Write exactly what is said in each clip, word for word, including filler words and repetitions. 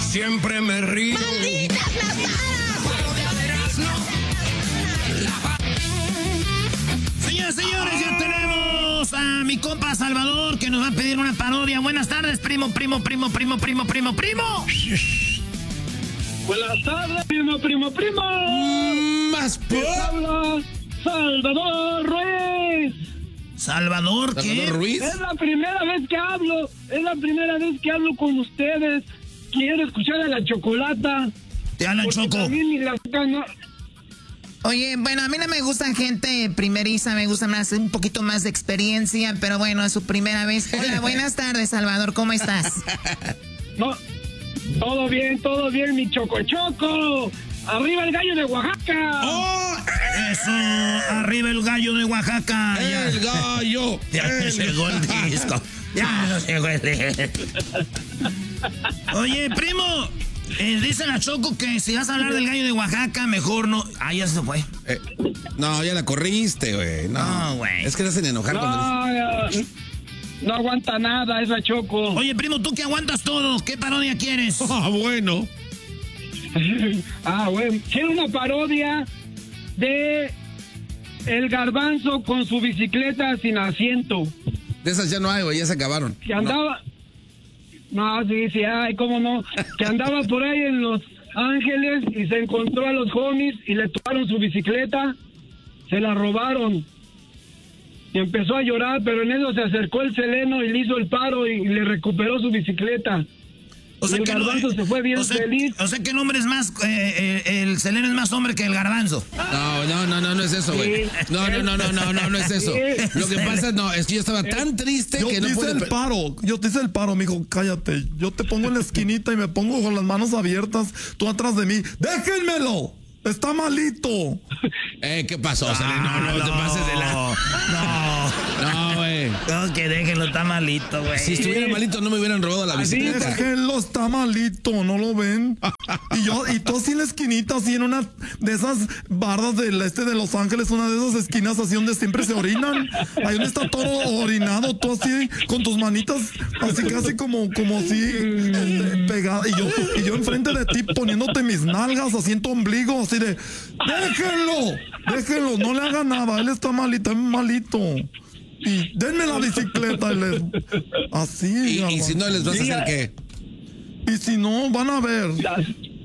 siempre me río. ¡Malditas Señoras y señores, ya tenemos a mi compa Salvador que nos va a pedir una parodia. Buenas tardes, primo, primo, primo, primo, primo, primo, primo. Buenas tardes, primo, primo, primo. Más por... Habla Salvador Ruiz. ¿Salvador qué? Salvador Ruiz. Es la primera vez que hablo, es la primera vez que hablo con ustedes. Quiero escuchar a la Chocolata. Te hablan, Choco. También ni la no. Oye, bueno, a mí no me gustan gente primeriza, me gusta más, un poquito más de experiencia, pero bueno, es su primera vez. Hola, buenas tardes, Salvador, ¿cómo estás? No, todo bien, todo bien, mi Choco Choco. ¡Arriba el gallo de Oaxaca! ¡Oh! Eso, arriba el gallo de Oaxaca. Ya. El gallo. Ya no llegó el disco. Ya no llegó el disco. Oye, primo, eh, dice la Choco que si vas a hablar del gallo de Oaxaca, mejor no. Ah, ya se fue. Eh, no, ya la corriste, güey. No, No, güey. Es que te hacen enojar No, cuando... ya, no aguanta nada esa Choco. Oye, primo, tú que aguantas todo, ¿qué parodia quieres? Ah, bueno. Ah, bueno, quiero una parodia de El Garbanzo con su bicicleta sin asiento. De esas ya no hay, güey, ya se acabaron. Que andaba... No, no sí, sí, ay, cómo no. Que andaba por ahí en Los Ángeles y se encontró a los homies y le tomaron su bicicleta, se la robaron. Y empezó a llorar, pero en eso se acercó el Seleno y le hizo el paro y le recuperó su bicicleta. O sea, y el que Garbanzo no, se fue bien o sea, feliz. O sea que el hombre es más, eh, eh, el Seleno es más hombre que el Garbanzo. No, no, no, no, no es eso, güey. Sí. No, no, no, no, no, no, no es eso. Sí. Lo que pasa, no, es que yo estaba tan triste Yo que te no hice pude... el paro, yo te hice el paro, mijo, cállate. Yo te pongo en la esquinita y me pongo con las manos abiertas, tú atrás de mí. ¡Déjenmelo! ¡Está malito! Eh, ¿qué pasó, Seleno? No, no, te pases de la... No, No, güey. no, que déjenlo, está malito, güey. Si estuviera malito no me hubieran robado la bicicleta. Déjenlo, está malito, ¿no lo ven? Y yo, y tú así en la esquinita, así en una de esas bardas del este de Los Ángeles, una de esas esquinas así donde siempre se orinan. Ahí donde está todo orinado, tú así con tus manitas, así casi como, como así, este, pegada. Y yo, y yo enfrente de ti poniéndote mis nalgas, así en tu ombligo, así de, déjenlo, déjenlo, no le haga nada, él está malito, es malito. Y denme la bicicleta, y les, así. Y, y si no les vas a hacer qué. Y si no, van a ver. Ya,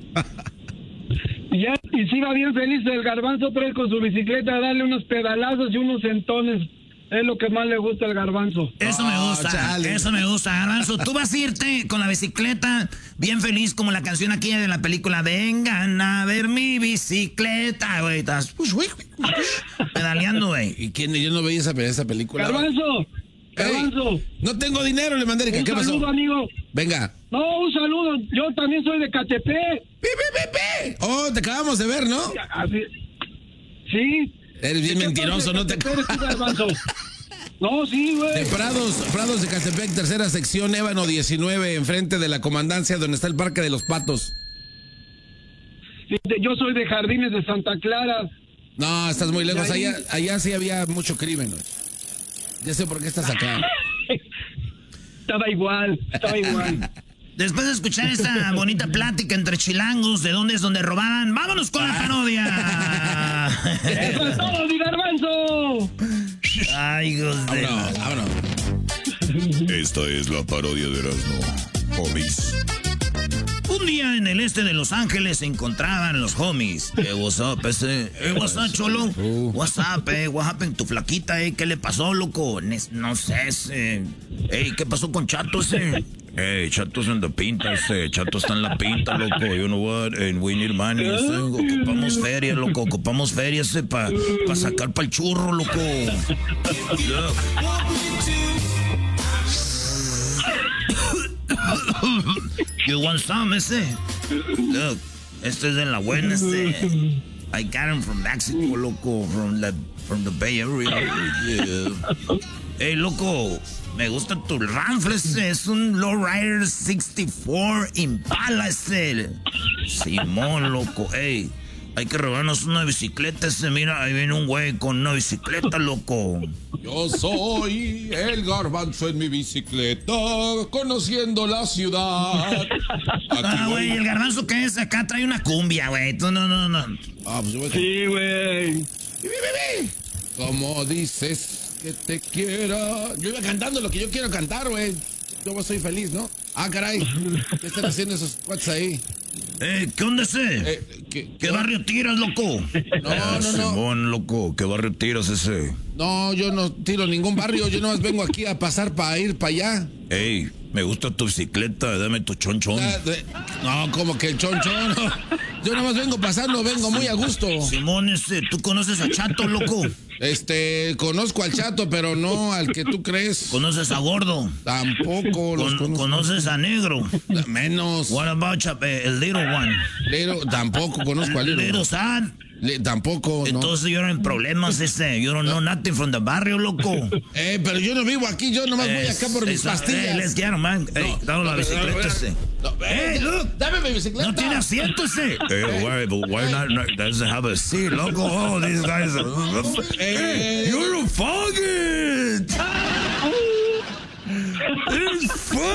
ya, y sí va bien feliz el Garbanzo, pero él con su bicicleta darle unos pedalazos y unos sentones. Es lo que más le gusta al Garbanzo. Eso me Oh, gusta, chale. eso me gusta, Garbanzo. Tú vas a irte con la bicicleta bien feliz como la canción aquella de la película Vengan a ver mi bicicleta, güey. Estás pedaleando, güey. ¿Y quién? Yo no veía esa, esa película. Garbanzo, Garbanzo. Ey, no tengo dinero, le mandé. Un ¿Qué pasó? saludo, amigo. Venga. No, un saludo. Yo también soy de Catepec. ¡Pi, pi, pi, pi! Oh, te acabamos de ver, ¿no? Así- Sí. Eres bien ¿Qué mentiroso, parte no de te... Catepec eres tú, Garbanzo? No, sí, güey. De Prados, Prados de Catepec, tercera sección, Ébano diecinueve, enfrente de la comandancia donde está el Parque de los Patos. Sí, de- Yo soy de Jardines de Santa Clara. No, estás muy lejos. Y ahí- Allá, allá sí había mucho crimen, güey. Ya sé por qué estás acá. Estaba igual, estaba igual. Después de escuchar esta bonita plática entre chilangos de dónde es donde robaban, vámonos con la parodia. ¡Eso es todo, mi Garbanzo! Ay, hijos de... Vámonos, vámonos. Esta es la parodia de Erasmo. Homies. Un día en el este de Los Ángeles se encontraban los homies. Hey, what's up, ese? Hey, what's up, cholo? What's up, eh? What happened? Tu flaquita, eh? ¿Qué le pasó, loco? Nes- No sé, ese. Hey, ¿qué pasó con Chato, ese? Hey, Chatos en la pinta, ese. Chato está en la pinta, loco. You know what? And we need money, ese. Ocupamos feria, loco. Ocupamos feria, ese, para pa sacar pa'l churro, loco. Look. You want some, ese? Look, este es de la buena, este. I got him from Mexico, loco. From the, from the Bay Area. Yeah. Hey, loco, me gusta tu rifle, ese. Es un Lowrider sesenta y cuatro Impala, ese. Simón, loco. Hey, Hay que robarnos una bicicleta. Ese, mira, ahí viene un güey con una bicicleta, loco. Yo soy el garbanzo en mi bicicleta, conociendo la ciudad. Ah, güey, ¿el garbanzo qué es? Acá trae una cumbia, güey. No, no, no, no. Ah, pues yo voy a... Sí, güey. Como dices que te quiera. Yo iba cantando lo que yo quiero cantar, güey. Yo soy feliz, ¿no? Ah, caray. ¿Qué están haciendo esos cuates ahí? Eh, ¿qué onda ese? Eh, ¿qué, ¿Qué barrio tiras, loco? No, no, no. Simón, loco, ¿qué barrio tiras ese? No, yo no tiro ningún barrio. Yo nomás vengo aquí a pasar para ir para allá. Ey, me gusta tu bicicleta, dame tu chonchón. Ah, de- No, como que el chonchón. No. Yo nomás vengo pasando, vengo muy a gusto. Simón, ese, ¿tú conoces a Chato, loco? Este, conozco al Chato, pero no al que tú crees. ¿Conoces a Gordo? Tampoco los Con- conozco. ¿Conoces a Negro? Menos. What about Chap- eh, el Little One? Lero, tampoco conozco al Lero. Little Sad. Le- tampoco, no. Entonces yo no en problemas, ese. You don't know nothing from the barrio, loco. Eh, pero yo no vivo aquí, yo nomás voy acá por mis Esa- pastillas. Hey, let's get him, man. Hey, dame la no, bicicleta, no, ese. no, Hey, eh, look. Dame mi bicicleta. No tiene asiento, ese. Hey, why, but why not, not doesn't have a seat, loco? Oh, these guys are... Eh, You're a faggot! It's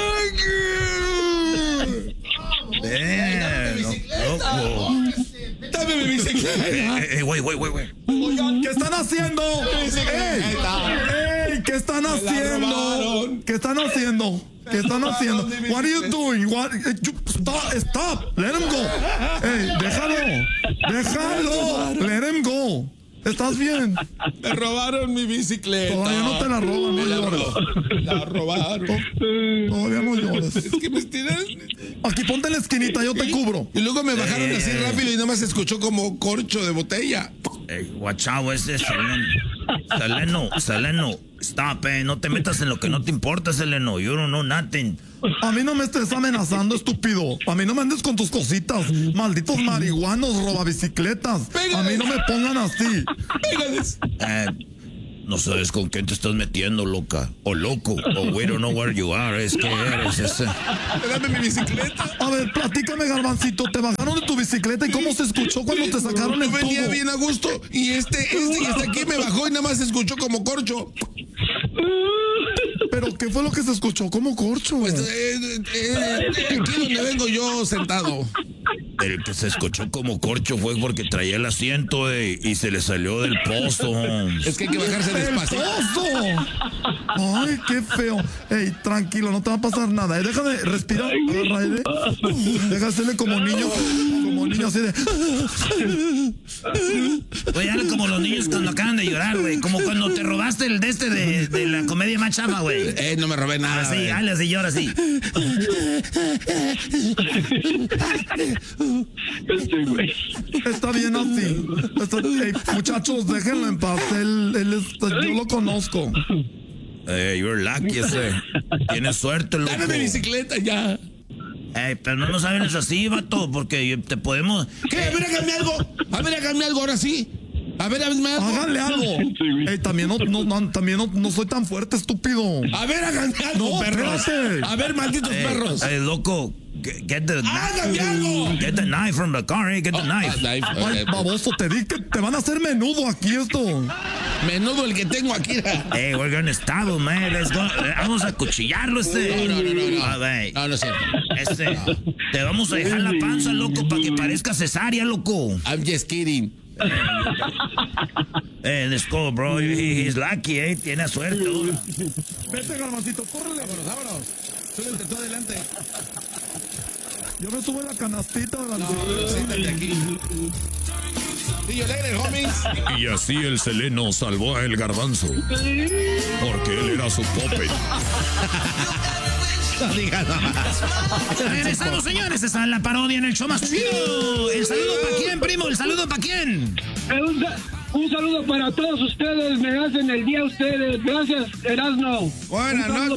faggot! Damn, loco. Dame mi bicicleta. Hey, hey, wait, wait, wait, wait. ¿Qué están haciendo? ¡Ey! ¡Ey! ¿Qué están haciendo? robaron. ¿Qué están haciendo? ¿Qué están haciendo? What are you doing? What? eh, you- Stop! Stop! Let him go. ¡Ey! Déjalo. Déjalo. Let him go. ¿Estás bien? Me robaron mi bicicleta. Todavía no te la roban, no Me la llores. ro- La robaron. Todavía no llores. Es que me estiran. Aquí ponte en la esquinita, yo te cubro. Y luego me bajaron así Eh. rápido y nada más se escuchó como corcho de botella. Hey, watch out, ese Seleno. Seleno, Seleno. Stop, eh. No te metas en lo que no te importa, Seleno. You don't know nothing. A mí no me estés amenazando, estúpido. A mí no me andes con tus cositas. Malditos marihuanos, robabicicletas. A mí no me pongan así. Eh, no sabes con quién te estás metiendo, loca. O loco. O we don't know where you are. Es que eres ese. Dame mi bicicleta. A ver, platícame, Garbancito. ¿Te bajaron de tu bicicleta y cómo se escuchó cuando te sacaron el Yo venía tubo? bien a gusto y este, este y este aquí me bajó y nada más se escuchó como corcho. ¿Pero qué fue lo que se escuchó como corcho? Pues eh, eh, eh, aquí donde vengo yo sentado. El que se escuchó como corcho fue porque traía el asiento eh, y se le salió del pozo. Es que hay que bajarse ¡El despacio. pozo! ¡Ay, qué feo! Ey, tranquilo, no te va a pasar nada. Eh, déjame respirar. Agarra aire. Deja hacerle como niño. Como niño así de... Güey, dale como los niños cuando acaban de llorar, güey. Como cuando te robaste el de este de, de la comedia más chama, güey. Eh, no me robé nada. Así, güey. dale así, llora así. Este güey. Está bien así. Está- ey, muchachos, déjenlo en paz. Él, él está- yo lo conozco. Hey, you're lucky ese. Tienes suerte, loco. Dame mi bicicleta ya. Ey, pero no nos saben así, vato, porque te podemos... ¿Qué? A ver, hágame algo. A ver, hágame algo ahora sí. A ver, hágame algo. Háganle algo. Ey, también no, no, no, también no, no soy tan fuerte, estúpido. A ver, háganme algo, No, perros. espérate. A ver, malditos Ey, perros. ey, loco, get, get the... ¡Hágame algo! Get the knife from the car, eh, get the Ah, knife. knife, Ay, ok. baboso, te di que te van a hacer menudo aquí esto. Menudo el que tengo aquí. Hey, we're gonna stab him, man. Let's go. Eh, Vamos a cuchillarlo, este. No, no, no, no, no. A ver, No, no es cierto. este. Te vamos a dejar la panza, loco, para que parezca cesárea, loco. I'm just kidding. Eh, let's go, bro. He- he's lucky, eh. Tiene suerte. ahora. Vete, Garbancito, córrele. Vámonos, vámonos. Súbete tú adelante. Yo me subo en la canastita de la... Siéntate aquí. Y yo alegre, homies. Y así el Seleno salvó a el garbanzo. Porque él era su puppet. No digas nada. Regresamos, señores. Esta es la parodia en el show más chido. ¿El saludo para quién, primo? ¿El saludo para quién? Eh, Un, sa- un saludo para todos ustedes. Me hacen el día ustedes. Gracias, Erasmo. Buenas Un saludo noches.